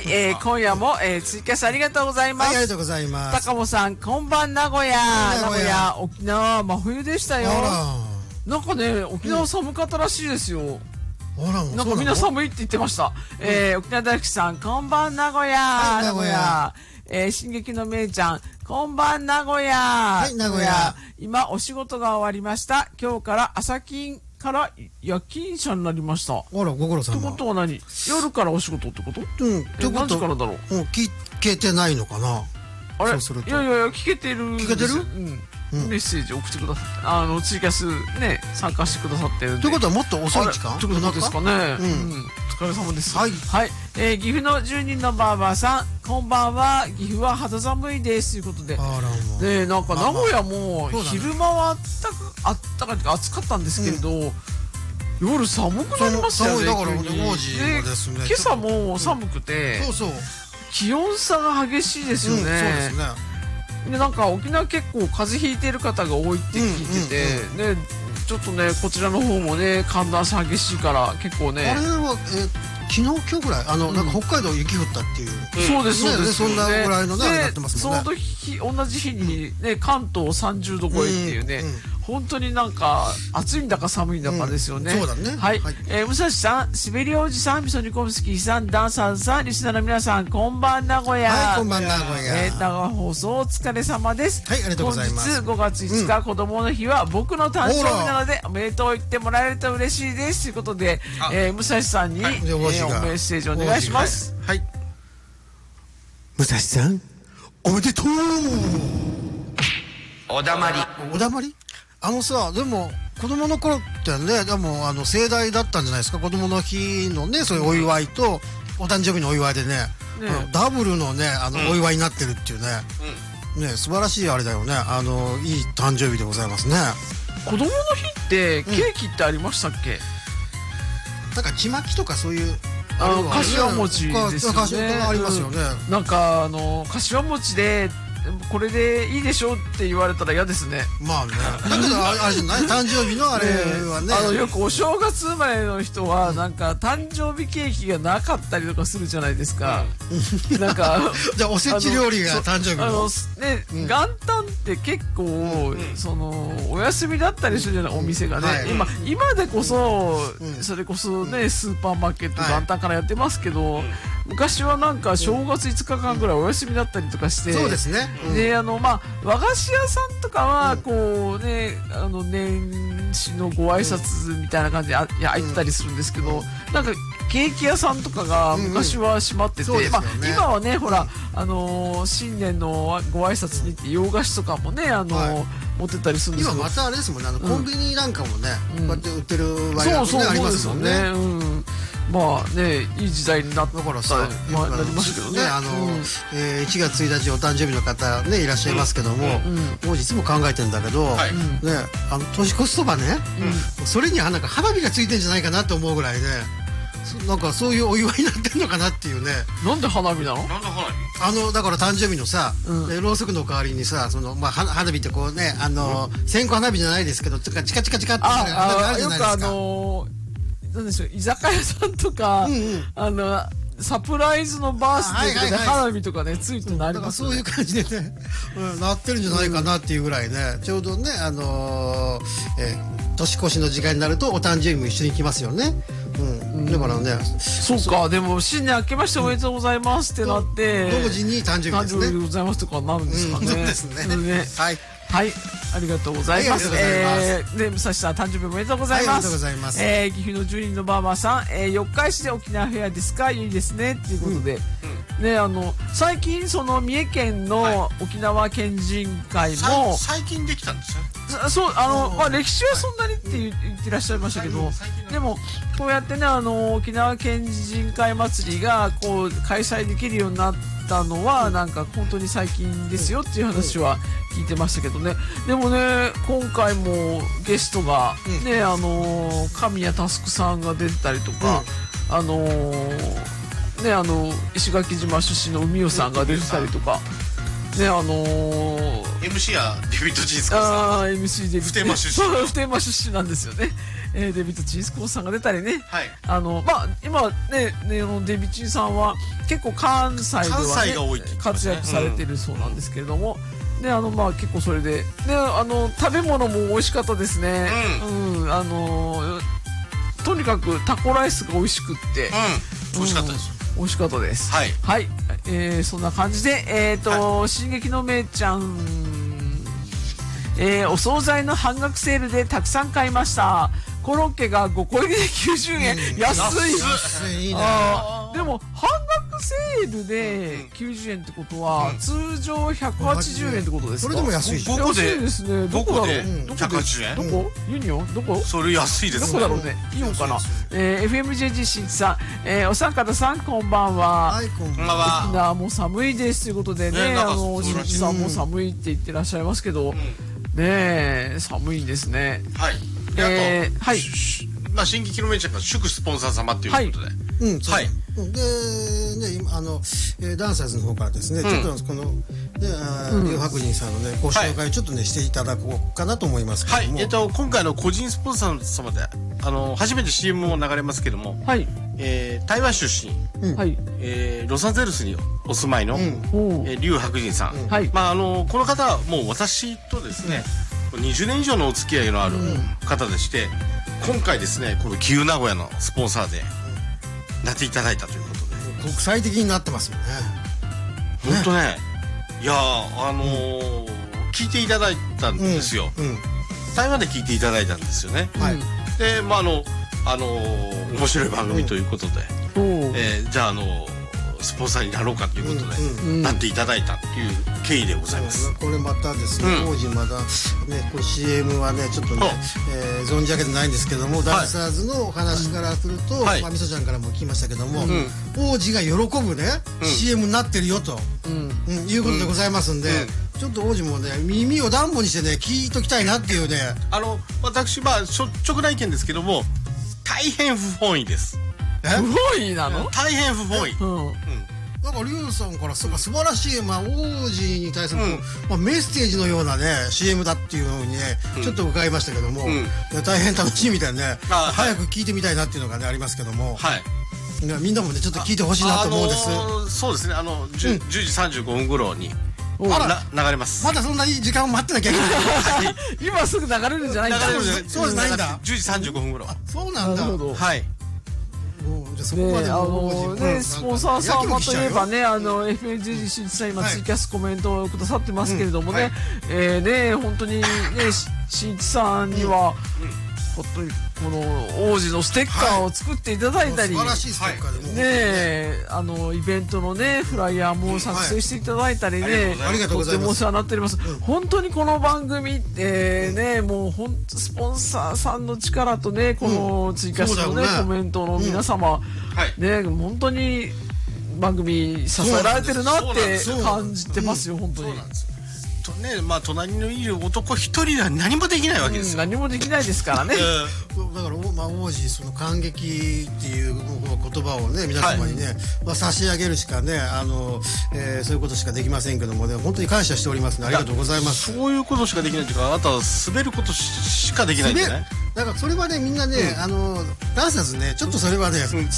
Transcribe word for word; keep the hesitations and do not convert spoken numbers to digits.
、えー、今夜も、えー、ツイキャスありがとうございます。 はい、ありがとうございます。 高本さん、こんばん名古屋。名古屋、沖縄、真冬でしたよ。なんかね、沖縄寒かったらしいですよ。 あら、 なんかみんな寒いって言ってました。えー、沖縄大好きさん、こんばん名古屋。名古屋。えー、進撃のめいちゃん、こんばん名古屋。 はい、名古屋。 今、お仕事が終わりました。今日から朝勤から夜勤者になりました。あら、ご苦労さん。 ってことは何？夜からお仕事ってこと？ うん。ってこと何時からだろう？ うん、聞けてないのかな。 あれ？いやいやいや、聞けてる。 聞けてる？ うん。メッセージ送ってくださって、あのツイキャスね参加してくださってるんで。 ということはもっと遅い時間？ ってことですかね。うん。お疲れ様です。 はい。 はい。え岐阜のじゅうにんのバーバーさん、こんばんは。岐阜は肌寒いですということで。 あらもう。 でなんか名古屋も昼間はあったかあったかって暑かったんですけれど。夜寒くなりましたよね。 だから王子ですね。 今朝も寒くて。 そうそう。 気温差が激しいですよね。そうですね。 でなんか沖縄結構風邪ひいてる方が多いって聞いてて、ねちょっとねこちらの方もね寒暖差激しいから結構ね。 あれはえ昨日今日ぐらいあのなんか北海道雪降ったっていう。 そうですそうです。 そんなぐらいのねなってますもんね。 その日同じ日にね関東さんじゅうど超えっていうね。本当になんか暑いんだか寒いんだかですよね。 そうだね。 はい。え武蔵さん、シベリアおじさん、みそ煮込みスキーさん、ダンサーさん、リスナーの皆さん、こんばん名古屋。 はい、こんばん名古屋。 え名古屋放送お疲れ様です。 はい、ありがとうございます。 本日ごがついつか子供の日は僕の誕生日なのでおめでとう言ってもらえると嬉しいですということで、え武蔵さんに、えー、メッセージお願いします。 はい。武蔵さん、おめでとう。 おだまり。 おだまり？あのさ、でも子供の頃ってね、でもあの盛大だったんじゃないですか。子供の日のね、そういうお祝いとお誕生日のお祝いでね、ダブルのね、あのお祝いになってるっていうね、ね素晴らしいあれだよね。あのいい誕生日でございますね。 子供の日ってケーキってありましたっけ？ なんかちまきとかそういうあの柏餅ですよね。 柏ありますよね。 なんかあの柏餅でこれでいいでしょって言われたら嫌ですね。 まあね。だけどあれじゃない誕生日のあれはね。 あのよくお正月生まれの人はなんか誕生日ケーキがなかったりとかするじゃないですか。なんかじゃあおせち料理が誕生日の。 あのね元旦って結構そのお休みだったりするじゃないお店がね。今今でこそそれこそねスーパーマーケット元旦からやってますけど。昔はなんか正月いつかかんぐらいお休みだったりとかして、 そうですね。 であのまあ和菓子屋さんとかはこうねあの年始のご挨拶みたいな感じであ開いてたりするんですけど、なんかケーキ屋さんとかが昔は閉まってて、まあ今はねほらあの新年のご挨拶にって洋菓子とかもねあの持ってたりするんですけど、 今またあれですもんね、あのコンビニなんかもねこうやって売ってる割合がありますもんね。 まあねいい時代になったからさ、 まあなりましたけどね。 あのいちがつついたちお誕生日の方ねいらっしゃいますけども、もう実も考えてんだけど、ねあの年越しそばね、それにはなんか花火がついてんじゃないかなと思うぐらいね、なんかそういうお祝いになってんのかなっていうね。 なんで花火なの？なんで花火？ あのだから誕生日のさ、ろうそくの代わりにさ、そのまあ花火ってこうねあの線香花火じゃないですけど、チカチカチカチカって花火あるじゃないですか。 なんでしょう居酒屋さんとか、うんうん、あのサプライズのバースデーで花火とかねついてなりますね。 そういう感じでね、うん、なってるんじゃないかなっていうぐらいね、うん、ちょうどねあのー、えー、年越しの時間になるとお誕生日も一緒に来ますよね。うん、だからね、 そうか。でも新年明けましておめでとうございますってなって同時に誕生日ですね。 誕生日でございますとかなるんですかね。 そうですね。はい。 はい、ありがとうございます。えー、で、武蔵さん、誕生日おめでとうございます。 ありがとうございます。 えー、岐阜のじゅうにんのバーバーさん、えー、四日市で沖縄フェアですか、いいですね、っていうことで。うん、ね、あの、最近、その三重県の沖縄県人会も、 はい、最近できたんですよ。 そう、あの、まあ、歴史はそんなにって言ってらっしゃいましたけど、でも、こうやってね、あの、沖縄県人会祭りが、こう、開催できるようになって、たのはなんか本当に最近ですよっていう話は聞いてましたけどね。でもね今回もゲストがね、うん、あの神谷佑さんが出てたりとか、うん、あのねあの石垣島出身の海代さんが出てたりとか。ねあのー、 エムシー やデビッド・ジースカさんあ エムシー で普天間出身普天間出身なんですよね。 えーデビッド・チンスコーさんが出たりね、 はい。 あのまあ今ねねあのデビチンさんは結構関西では、ね、 関西が多いって言ってま活すね躍されてるそうなんですけれども、であのまあ結構それでであの食べ物も美味しかったですね。うん、あのとにかくタコライスが美味しくって、 うん。美味しかったですよ。 美味しかったです。 はい。 はい、えーそんな感じでえっ、と、進撃のめいちゃん、えーお惣菜の半額セールでたくさん買いました。コロッケがごこ入りできゅうじゅうえん、 うん安い。 安いいいね。 あーでも半額セールできゅうじゅうえんってことは、 うん通常ひゃくはちじゅうえんってことですか。 それでも安いしごこで安いですね。どこだろう。 ごこでどこひゃくはちじゅうえんどこ？ユニオン？どこ？ それ安いですね。 どこだろうね。イオンかな。えー、エフエムジェージー 新地さん、えー、お三方さんこんばんは。 はい、こんばんまあは。 沖縄も寒いですということでね、 ねなんかあのそうらしい新地さんも寒いって言ってらっしゃいますけど、ねえ寒いんですね。 はい。でえーはいあと、しまあ、新規キロメーターが祝スポンサー様っていうことで。 うん、そうはいうんで、ね、今、あの、えーダンサーズの方からですね、ちょっとこの、ね、あーリオ白人さんのね、ご紹介ちょっとね、していただこうかなと思いますけども。。 はいえっと、今回の個人スポンサー様で、あの、初めて シーエム も流れますけども、 はいえー台湾出身、 うんはい。 えーロサンゼルスにお住まいの、 うんおーえー、リュウ白人さん。 はいまあ、あの、この方はもう私とですね、にじゅうねん以上のお付き合いのある方でして、今回ですね、この旧名古屋のスポンサーで、なっていただいたということで。 国際的になってますよね。 本当ね、いやー、あのー聞いていただいたんですよ。 うん。 台湾で聞いていただいたんですよね。 はい。 で、まあ、あの、あのー面白い番組ということで、 おーえーじゃあ、あのースポンサーになろうかということで、 うんうんなっていただいたっていう経緯でございます。 これまたですね、 うん当時まだね、これ シーエム はね、ちょっとね、えー存じ上げてないんですけども、ダンサーズのお話からすると、 はいまあ、みそちゃんからも聞きましたけども、 ん王子が喜ぶね、 うんシーエム になってるよと、 うんうん、いうことでございますんで、 うんちょっと王子もね、耳を暖房にしてね、聞いときたいなっていうね、 あの、私、まあ、率直な意見ですけども、大変不本意です。 え不本意なの？ 大変不本意。 うん。 うんなんかリュウさんからすごい素晴らしい、まあ、王子に対するこう、 うんまあ、メッセージのようなね シーエム だっていうのにね、ちょっと伺いましたけども、 うん大変楽しみでね、 あはい早く聞いてみたいなっていうのがねありますけども、 はい。 ねみんなもねちょっと聞いてほしいなと思うんです。 あのーそうですね、あの、じゅううんじゅうじさんじゅうごふん頃に、 おあらな流れます。 まだそんなに時間を待ってなきゃいけない今すぐ流れるんじゃないんだ。 流れるんじゃないそうじゃないんだじゅうじさんじゅうごふん頃。 そうなんだ。 なるほど。 はい。 もうじゃあそこねまであもう王子のね、 うんスポンサー様といえばね、あの、 うんエフエムジェージー 新地さん今はいツイキャスコメントをくださってますけれどもねうんはい、 えーね、本当にね、し新地さんには、本当にこの王子のステッカーを作っていただいたり、 素晴らしいステッカーでもうねえ、あのイベントのねフライヤーも作成していただいたりね、 ありがとうございますとってもお世話になっております。本当にこの番組ってね、もうほんスポンサーさんの力とね、このツイキャスのねそうだよねコメントの皆様、 はい。 ね本当に番組支えられてるなってそうなんです感じてますよ、本当に。 そうなんですよ。とね、まあ、隣のいる男一人では何もできないわけですよ。 うん何もできないですからね。 だから、おまあ、王子その感激っていう言葉をね皆様にね、まあ、差し上げるしかねあの、えーそういうことしかできませんけどもね本当に感謝しておりますねありがとうございます。 そういうことしかできないというか、あなたは滑ることししかできないんじゃない？ だからそれはねみんなね、あのダンサーズねちょっとそれはね、